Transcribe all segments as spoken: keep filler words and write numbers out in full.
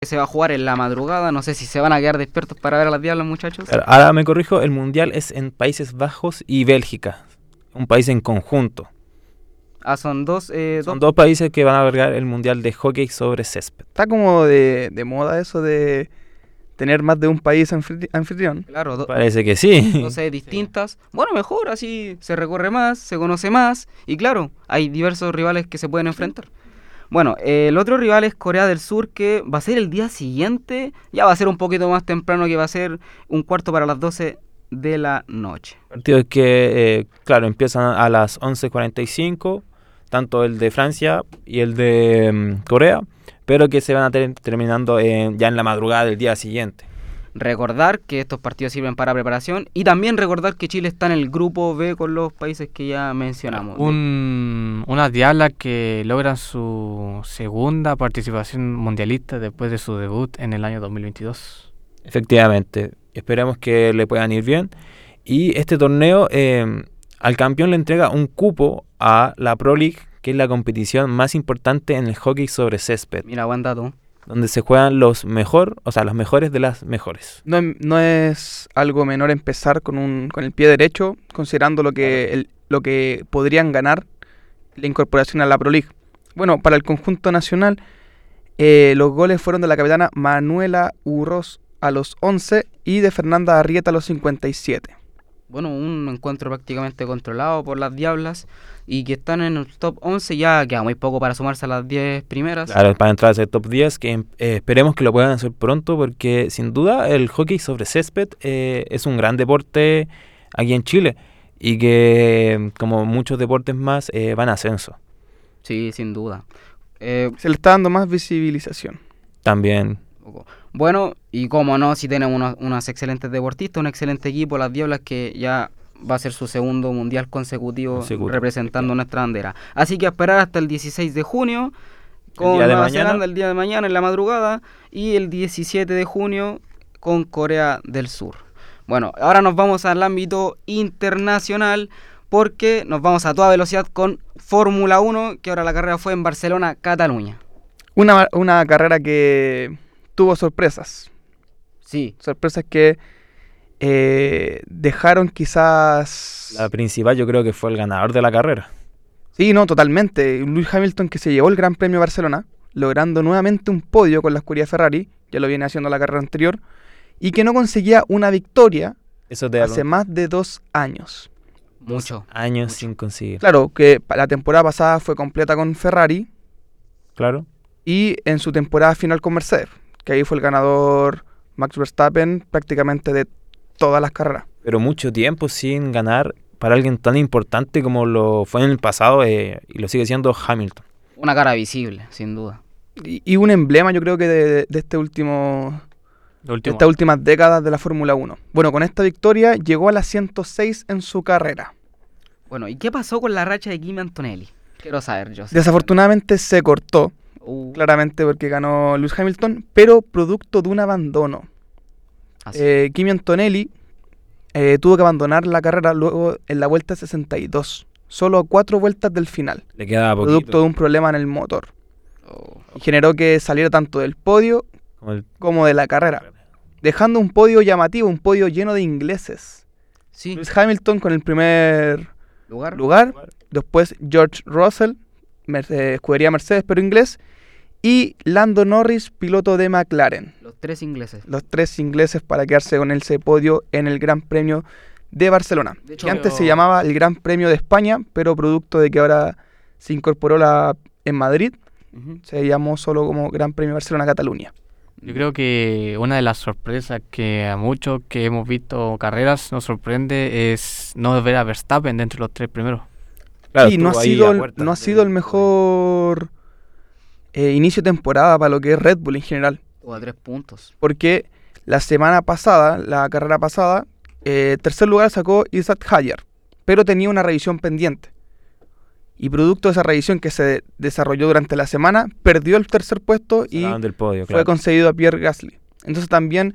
Se va a jugar en la madrugada, no sé si se van a quedar despiertos para ver a las diablas, muchachos. Ahora me corrijo, el mundial es en Países Bajos y Bélgica, un país en conjunto. Ah, son dos... Eh, Son dos... dos países que van a albergar el mundial de hockey sobre césped. Está como de, de moda eso de tener más de un país anfitri- anfitrión. Claro, do- Parece que sí. dos sedes distintas. Bueno, mejor, así se recorre más, se conoce más. Y claro, hay diversos rivales que se pueden enfrentar. Bueno, eh, el otro rival es Corea del Sur, que va a ser el día siguiente. Ya va a ser un poquito más temprano, que va a ser un cuarto para las doce de la noche. Partidos que, eh, claro, empiezan a las once cuarenta y cinco, tanto el de Francia y el de um, Corea, pero que se van a ter- terminando en, ya en la madrugada del día siguiente. Recordar que estos partidos sirven para preparación y también recordar que Chile está en el grupo B con los países que ya mencionamos. Un, unas diablas que logran su segunda participación mundialista después de su debut en el año dos mil veintidós. Efectivamente, esperemos que le puedan ir bien. Y este torneo eh, al campeón le entrega un cupo a la Pro League, que es la competición más importante en el hockey sobre césped, Mira, buen dato. donde se juegan los mejor, o sea, los mejores de las mejores. No, es- no es algo menor empezar con un con el pie derecho, considerando lo que el- lo que podrían ganar la incorporación a la Pro League. Bueno, para el conjunto nacional, eh, los goles fueron de la capitana Manuela Urros a los once y de Fernanda Arrieta a los cincuenta y siete. Bueno, un encuentro prácticamente controlado por las diablas y que están en el top once. Ya queda muy poco para sumarse a las diez primeras. Claro, para entrar a ese top diez, que eh, esperemos que lo puedan hacer pronto, porque sin duda el hockey sobre césped eh, es un gran deporte aquí en Chile y que, como muchos deportes más, eh, van a ascenso. Sí, sin duda. Eh, Se le está dando más visibilización. También, bueno, y como no, si tenemos unos, unos excelentes deportistas, un excelente equipo, las diablas, que ya va a ser su segundo mundial consecutivo, Consecutivo. representando nuestra bandera. Así que a esperar hasta el dieciséis de junio con día de Nueva mañana. Zelanda el día de mañana en la madrugada y el diecisiete de junio con Corea del Sur. Bueno, ahora nos vamos al ámbito internacional porque nos vamos a toda velocidad con Fórmula uno, que ahora la carrera fue en Barcelona, Cataluña. Una, una carrera que tuvo sorpresas. Sí, Sorpresas que eh, dejaron quizás... la principal yo creo que fue el ganador de la carrera. Sí, no, totalmente. Lewis Hamilton, que se llevó el Gran Premio de Barcelona, logrando nuevamente un podio con la escudería Ferrari, ya lo viene haciendo la carrera anterior, y que no conseguía una victoria Eso te hace más de dos años. mucho. años mucho. sin conseguir. Claro, que pa- la temporada pasada fue completa con Ferrari Claro. y en su temporada final con Mercedes, que ahí fue el ganador Max Verstappen prácticamente de todas las carreras. Pero mucho tiempo sin ganar para alguien tan importante como lo fue en el pasado eh, y lo sigue siendo Hamilton. Una cara visible, sin duda. Y, y un emblema, yo creo que de, de este último, Lo de último. estas últimas décadas de la Fórmula uno. Bueno, con esta victoria llegó a la ciento seis en su carrera. Bueno, ¿y qué pasó con la racha de Kimi Antonelli? Quiero saber yo. Desafortunadamente se cortó, Uh, claramente porque ganó Lewis Hamilton, pero producto de un abandono. así. Eh, Kimi Antonelli eh, tuvo que abandonar la carrera luego en la vuelta sesenta y dos, solo a cuatro vueltas del final, Le quedaba poquito. producto de un problema en el motor. Oh, Y generó que saliera tanto del podio Como el- como de la carrera, dejando un podio llamativo, un podio lleno de ingleses. sí, Lewis Hamilton con el primer lugar. lugar, después George Russell, Mer- eh, escudería Mercedes pero inglés, y Lando Norris, piloto de McLaren. Los tres ingleses. Los tres ingleses para quedarse con ese podio en el Gran Premio de Barcelona. De hecho, Que antes pero- se llamaba el Gran Premio de España, pero producto de que ahora se incorporó la en Madrid, Ujú. se llamó solo como Gran Premio Barcelona-Cataluña. Yo creo que una de las sorpresas que a muchos que hemos visto carreras nos sorprende es no ver a Verstappen dentro de los tres primeros. Claro, Sí, no ha, estuvo ahí sido a el, puertas no ha del sido el podio. mejor eh, inicio de temporada para lo que es Red Bull en general. Tuvo a tres puntos. Porque la semana pasada, la carrera pasada, eh, tercer lugar sacó Isaac Hayer, pero tenía una revisión pendiente. Y producto de esa revisión que se desarrolló durante la semana, perdió el tercer puesto y Sacaron del podio, fue claro. concedido a Pierre Gasly. Entonces también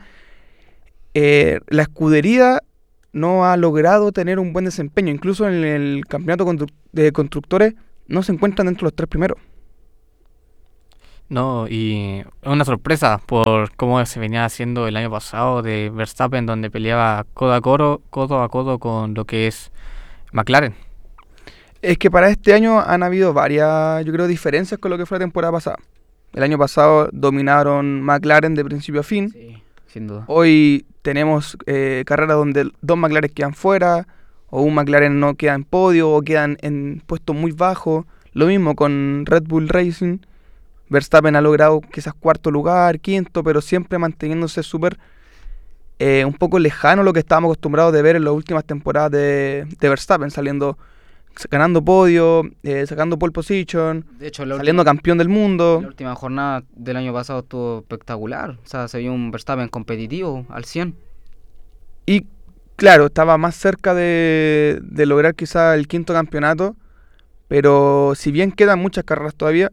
eh, la escudería no ha logrado tener un buen desempeño. Incluso en el campeonato constru- de constructores no se encuentran dentro de los tres primeros. No, y es una sorpresa por cómo se venía haciendo el año pasado de Verstappen, donde peleaba codo a codo, codo a codo con lo que es McLaren. Es que para este año han habido varias, yo creo, diferencias con lo que fue la temporada pasada. El año pasado dominaron McLaren de principio a fin. Sí, sin duda. Hoy tenemos eh, carreras donde dos McLaren quedan fuera, o un McLaren no queda en podio, o quedan en puestos muy bajos. Lo mismo con Red Bull Racing. Verstappen ha logrado quizás cuarto lugar, quinto, pero siempre manteniéndose súper eh, un poco lejano a lo que estábamos acostumbrados de ver en las últimas temporadas de, de Verstappen, saliendo, ganando podio, eh, sacando pole position, De hecho, la saliendo última, campeón del mundo. la última jornada del año pasado estuvo espectacular. O sea, se vio un Verstappen competitivo al cien. Y claro, estaba más cerca de, de lograr quizá el quinto campeonato, pero si bien quedan muchas carreras todavía,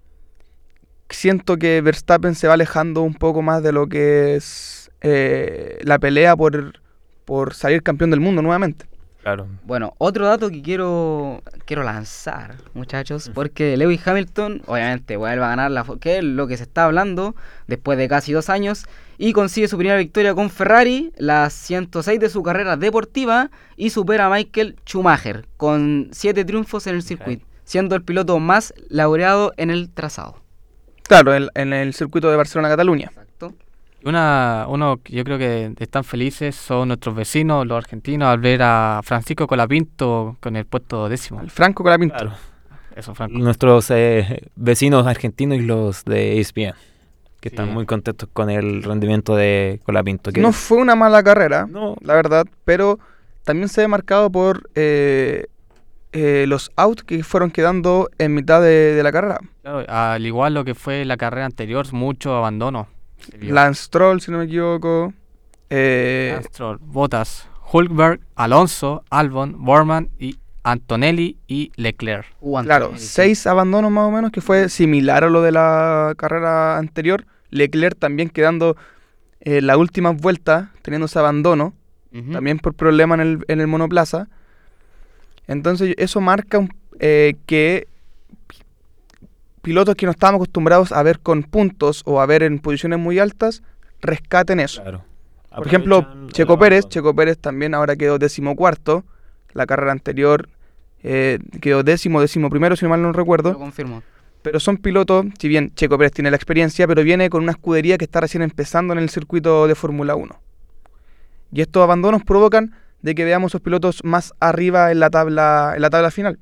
siento que Verstappen se va alejando un poco más de lo que es eh, la pelea por, por salir campeón del mundo nuevamente. Claro. Bueno, otro dato que quiero quiero lanzar, muchachos, porque Lewis Hamilton, obviamente, vuelve a ganar la fo- que es lo que se está hablando después de casi dos años, y consigue su primera victoria con Ferrari, la ciento seis de su carrera deportiva, y supera a Michael Schumacher con siete triunfos en el circuito, siendo el piloto más laureado en el trazado. Claro, en, en el circuito de Barcelona-Cataluña. Exacto. Una, uno que yo creo que están felices son nuestros vecinos, los argentinos, al ver a Francisco Colapinto con el puesto décimo. El Franco Colapinto. Claro. Eso, Franco. Nuestros eh, vecinos argentinos y los de E S P N, que Sí. están muy contentos con el rendimiento de Colapinto. Que No fue una mala carrera, no, la verdad, pero también se ve marcado por eh, eh, los outs que fueron quedando en mitad de, de la carrera. Claro, al igual lo que fue la carrera anterior, mucho abandono. se vio. Lance Stroll, si no me equivoco. Eh, Lance Stroll, Bottas, Hulkenberg, Alonso, Albon, Borman y Antonelli y Leclerc. Uh, claro, Antonelli, sí. seis abandonos más o menos, que fue similar a lo de la carrera anterior. Leclerc también quedando en eh, la última vuelta, teniendo ese abandono, Ujú. también por problema en el, en el monoplaza. Entonces eso marca un, eh, que pilotos que no estábamos acostumbrados a ver con puntos o a ver en posiciones muy altas, rescaten eso. claro. Por ejemplo, Aprovechan el Checo Pérez, abandono. Checo Pérez también ahora quedó decimocuarto. La carrera anterior eh, quedó décimo, décimo primero, si mal no Lo recuerdo. confirmo. Pero son pilotos, si bien Checo Pérez tiene la experiencia, pero viene con una escudería que está recién empezando en el circuito de Fórmula uno. Y estos abandonos provocan de que veamos a esos pilotos más arriba en la tabla, en la tabla final.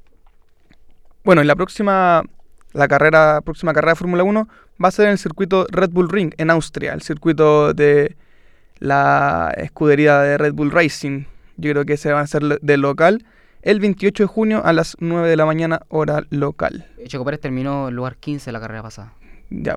Bueno, en la próxima, la carrera, próxima carrera de Fórmula uno va a ser en el circuito Red Bull Ring, en Austria, el circuito de la escudería de Red Bull Racing. Yo creo que ese va a ser lo- de local el veintiocho de junio a las nueve de la mañana, hora local. Checo Pérez terminó en lugar quince la carrera pasada. Ya.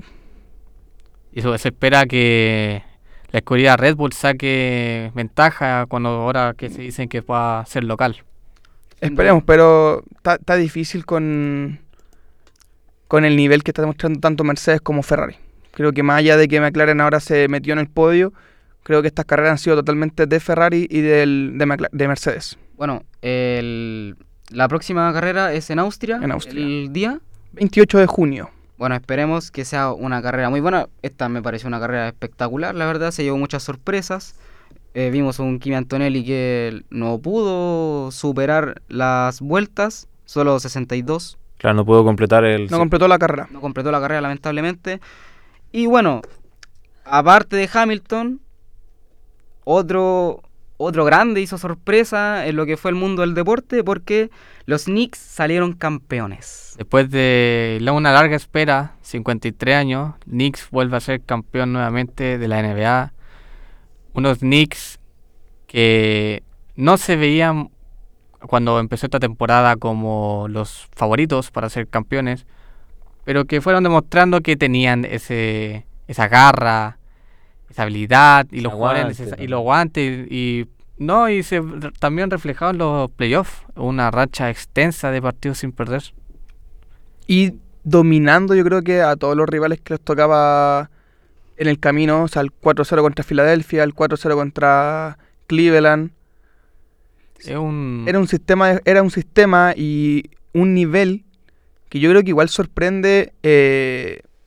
Y eso se espera que la escudería Red Bull saque ventaja cuando ahora que se dicen que va a ser local. Esperemos, pero está está difícil con, con el nivel que está demostrando tanto Mercedes como Ferrari. Creo que más allá de que McLaren ahora se metió en el podio, creo que estas carreras han sido totalmente de Ferrari y del, de, Mcla- de Mercedes. Bueno, el- la próxima carrera es en Austria. En Austria. El día. veintiocho de junio. Bueno, esperemos que sea una carrera muy buena. Esta me pareció una carrera espectacular, la verdad. Se llevó muchas sorpresas. Eh, vimos a un Kimi Antonelli que no pudo superar las vueltas, solo sesenta y dos. Claro, no puedo completar el... No completó la carrera. No completó la carrera, lamentablemente. Y bueno, aparte de Hamilton, otro, otro grande hizo sorpresa en lo que fue el mundo del deporte porque los Knicks salieron campeones. Después de la- una larga espera, cincuenta y tres años, Knicks vuelve a ser campeón nuevamente de la N B A. Unos Knicks que no se veían cuando empezó esta temporada como los favoritos para ser campeones, pero que fueron demostrando que tenían ese esa garra, esa habilidad y Ese los jugadores aguante neces- y también. los guantes y no y se re- también reflejado en los playoffs, una racha extensa de partidos sin perder. Y dominando, yo creo que a todos los rivales que les tocaba en el camino. O sea, el cuatro cero contra Filadelfia, el cuatro cero contra Cleveland. Es un Era un sistema, era un sistema y un nivel que yo creo que igual sorprende eh,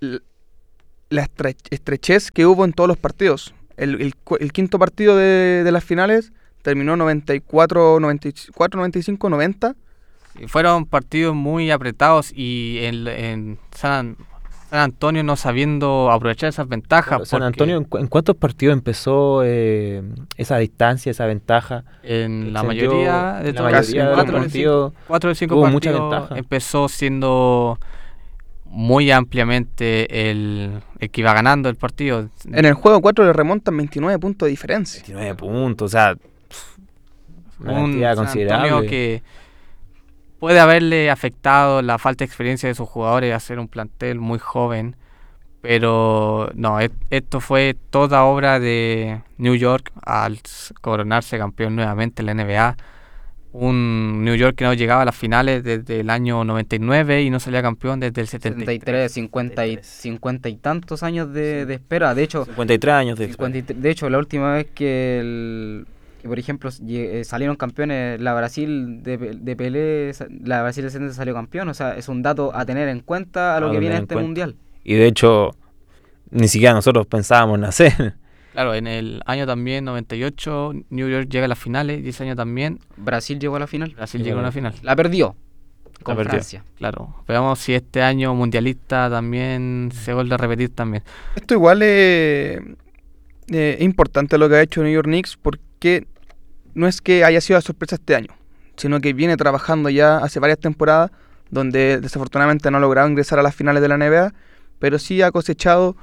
l- la estre- estrechez que hubo en todos los partidos. El, el cu- el quinto partido de, de las finales terminó noventa y cuatro, noventa y cuatro, noventa y cinco, noventa. Y fueron partidos muy apretados y en, en San, San Antonio no sabiendo aprovechar esas ventajas. Claro, San porque Antonio, ¿en, cu- en cuántos partidos empezó eh, esa distancia, esa ventaja? En la Extendió- mayoría de en la todos mayoría de los cuatro, de partidos cinco, cuatro de cinco hubo mucha partidos ventaja. empezó siendo muy ampliamente el, el que iba ganando el partido. En el juego cuatro le remontan veintinueve puntos de diferencia. veintinueve puntos, o sea, pff, una Un cantidad San Antonio considerable. que puede haberle afectado la falta de experiencia de sus jugadores, hacer un plantel muy joven, pero no, et- esto fue toda obra de New York al s- coronarse campeón nuevamente en la N B A. Un New York que no llegaba a las finales desde el año noventa y nueve y no salía campeón desde el setenta y tres. setenta y tres, cincuenta y, cincuenta y tantos años de, de espera. De hecho, cincuenta y tres años de cincuenta y tres de hecho, la última vez que, el, que por ejemplo, lle- eh, salieron campeones, la Brasil de, Pe- de Pelé, sa- la Brasil de setenta salió campeón. O sea, es un dato a tener en cuenta a lo A que tener viene en este cuenta. mundial. Y de hecho, ni siquiera nosotros pensábamos nacer. Claro, en el año también, noventa y ocho, New York llega a las finales y ese año también Brasil llegó a la final. Brasil Llegó llegó a a la la final. La perdió con perdió. Francia. Claro, veamos si este año mundialista también se vuelve a repetir también. Esto igual es eh, importante lo que ha hecho New York Knicks, porque no es que haya sido la sorpresa este año, sino que viene trabajando ya hace varias temporadas, donde desafortunadamente no ha logrado ingresar a las finales de la N B A, pero sí ha cosechado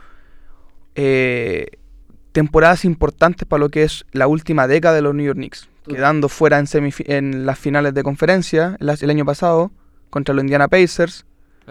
eh, temporadas importantes para lo que es la última década de los New York Knicks, Tú- quedando fuera en, semifi- en las finales de conferencia las- el año pasado contra los Indiana Pacers,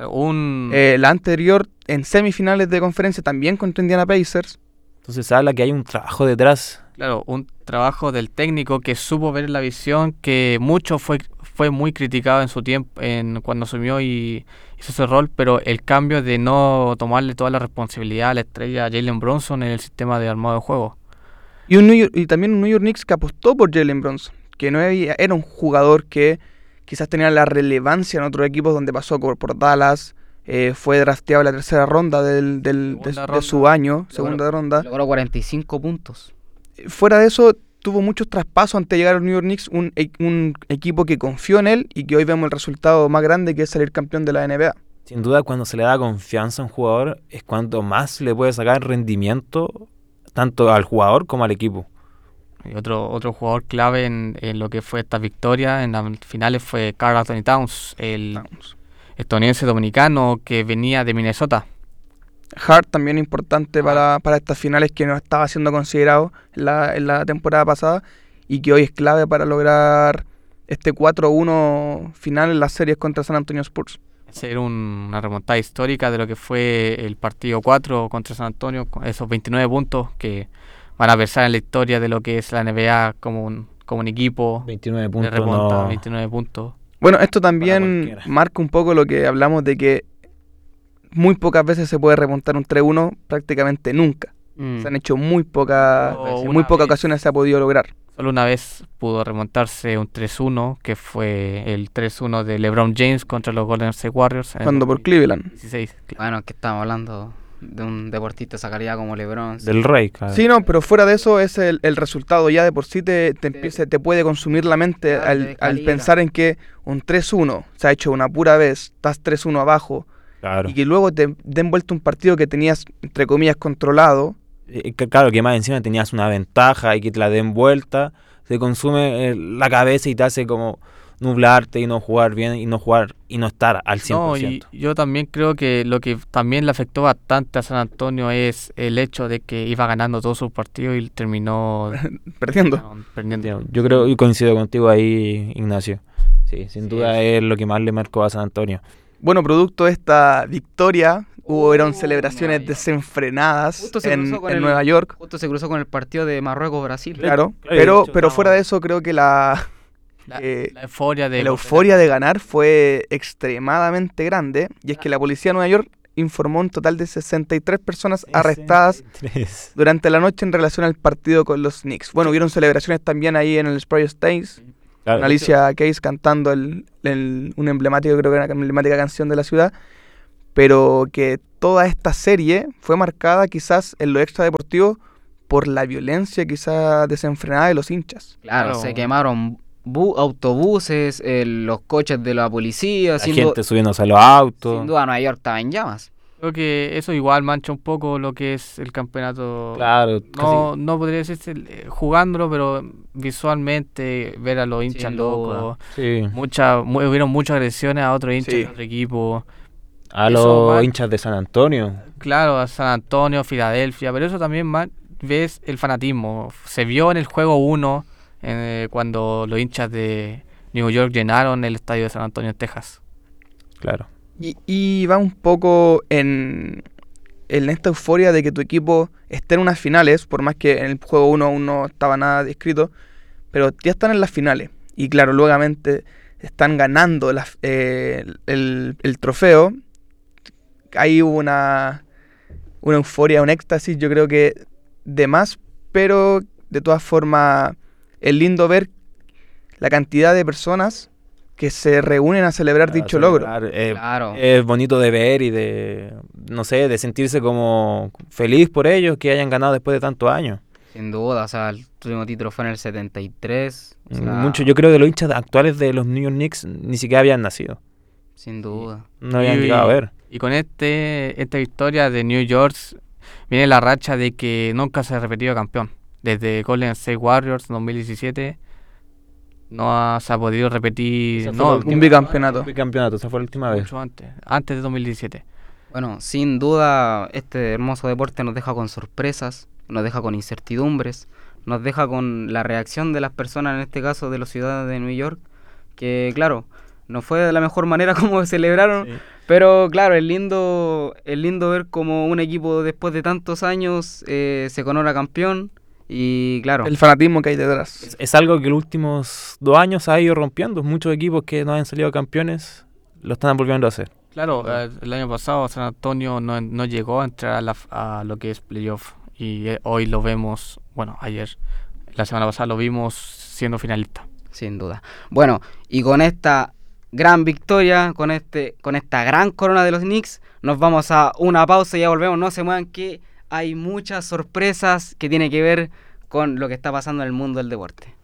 Un eh, la anterior en semifinales de conferencia también contra Indiana Pacers. Entonces se habla que hay un trabajo detrás. Claro, un trabajo del técnico que supo ver la visión, que mucho fue fue muy criticado en su tiempo, en cuando asumió y hizo ese rol, pero el cambio de no tomarle toda la responsabilidad a la estrella Jalen Bronson en el sistema de armado de juego. Y, un New York- y también un New York Knicks que apostó por Jalen Bronson, que no había- era un jugador que quizás tenía la relevancia en otros equipos donde pasó por, por Dallas, eh, fue drafteado en la tercera ronda del, del- de, Segunda de su año, segunda ronda. Logró cuarenta y cinco puntos. Fuera de eso, tuvo muchos traspasos antes de llegar al New York Knicks, un, e- un equipo que confió en él y que hoy vemos el resultado más grande, que es salir campeón de la N B A. Sin duda, cuando se le da confianza a un jugador, es cuando más le puede sacar rendimiento tanto al jugador como al equipo. Y otro, otro jugador clave en, en lo que fue esta victoria en las finales fue Karl Anthony Towns, el Vamos. estadounidense dominicano que venía de Minnesota. Hart también importante para, para estas finales, que no estaba siendo considerado en la, en la temporada pasada y que hoy es clave para lograr este cuatro uno final en las series contra San Antonio Spurs. Ser un- una remontada histórica de lo que fue el partido cuatro contra San Antonio, con esos veintinueve puntos que van a versar en la historia de lo que es la N B A como un, como un equipo veintinueve de puntos remonta, no... veintinueve puntos. Bueno, esto también cualquiera. marca un poco lo que hablamos de que muy pocas veces se puede remontar un tres uno, prácticamente nunca. Mm. Se han hecho muy pocas, Oh, en una muy pocas vez. ocasiones se ha podido lograr. Solo una vez pudo remontarse un tres uno, que fue el tres uno de LeBron James contra los Golden State Warriors en el Cuando por Cleveland. dieciséis. Bueno, que estamos hablando de un deportista de esa calidad como LeBron. Del Rey, claro. Sí, no, pero fuera de eso es el, el resultado ya de por sí te, te, empieza, te puede consumir la mente Claro, te al, al descalibra. pensar en que un tres uno se ha hecho una pura vez, estás tres uno abajo Claro. y que luego te den vuelta un partido que tenías, entre comillas, controlado. Eh, que- Claro, que más encima tenías una ventaja y que te la den vuelta, te consume eh, la cabeza y te hace como nublarte y no jugar bien y no jugar y no estar al cien No, por y ciento. yo también creo que lo que también le afectó bastante a San Antonio es el hecho de que iba ganando todos sus partidos y terminó Perdiendo. no, perdiendo. Yo creo y coincido contigo ahí, Ignacio. Sí, sin Sí, duda es lo que más le marcó a San Antonio. Bueno, producto de esta victoria, hubieron Oh, celebraciones my. desenfrenadas Justo se en, cruzó con en el- Nueva York. Justo se cruzó con el partido de Marruecos-Brasil. Claro, Claro, y de pero, hecho, pero no. fuera de eso creo que la, La, Eh, la euforia de la euforia de ganar fue extremadamente grande, y es que la policía de Nueva York informó un total de sesenta y tres personas arrestadas Tres. durante la noche en relación al partido con los Knicks. Bueno, hubieron celebraciones también ahí en el Sprite Stage, Claro, con Alicia Keys cantando el, el- una emblemática, creo que era una emblemática canción de la ciudad, pero que toda esta serie fue marcada quizás en lo extradeportivo por la violencia quizás desenfrenada de los hinchas. Claro, Claro. se quemaron bu- autobuses, eh, los coches de la policía, La sin, gente du- subiéndose a los autos. sin duda Nueva York estaba en llamas. Creo que eso igual mancha un poco lo que es el campeonato. Claro, No, no podría decirse eh, jugándolo, pero visualmente ver a los hinchas Sin duda. locos. casi, sí. Mucha, mu- hubieron muchas agresiones a otros hinchas Sí. de otro equipo. A Eso los va- hinchas de San Antonio. Claro, a San Antonio, Filadelfia, pero eso también man- ves el fanatismo. Se vio en el juego uno eh, cuando los hinchas de New York llenaron el estadio de San Antonio en Texas. Claro. Y, y va un poco en, en esta euforia de que tu equipo esté en unas finales, por más que en el juego uno aún no estaba nada descrito, pero ya están en las finales. Y claro, luego están ganando las- eh, el, el trofeo. Ahí hubo una, una euforia, un éxtasis, yo creo que de más, pero de todas formas es lindo ver la cantidad de personas que se reúnen a celebrar Para dicho logro. celebrar, eh, Claro. Es bonito de ver y de, no sé, de sentirse como feliz por ellos que hayan ganado después de tantos años. Sin duda, o sea, el último título fue en el setenta y tres. o sea, Mucho, yo creo que los hinchas actuales de los New York Knicks ni siquiera habían nacido. Sin duda. No habían Y- llegado a ver. Y con este esta victoria de New York viene la racha de que nunca se ha repetido campeón. Desde Golden State Warriors dos mil diecisiete no ha- se ha podido repetir. Esa fue No, la última- un bicampeonato. Un bicampeonato, esa fue la última vez. mucho antes, antes de dos mil diecisiete. Bueno, sin duda, este hermoso deporte nos deja con sorpresas, nos deja con incertidumbres, nos deja con la reacción de las personas, en este caso de los ciudadanos de New York, que claro, no fue de la mejor manera como celebraron, Sí. pero claro, es lindo, es lindo ver como un equipo después de tantos años eh, se corona campeón y claro, El fanatismo que hay detrás. Es, es algo que los últimos dos años ha ido rompiendo. Muchos equipos que no han salido campeones lo están volviendo a hacer. Claro, eh, el año pasado San Antonio no, no llegó a entrar a, la f- a lo que es playoff y eh, hoy lo vemos, bueno, ayer, la semana pasada lo vimos siendo finalista. sin duda. Bueno, y con esta gran victoria, con este, con esta gran corona de los Knicks, nos vamos a una pausa y ya volvemos. No se muevan que hay muchas sorpresas que tienen que ver con lo que está pasando en el mundo del deporte.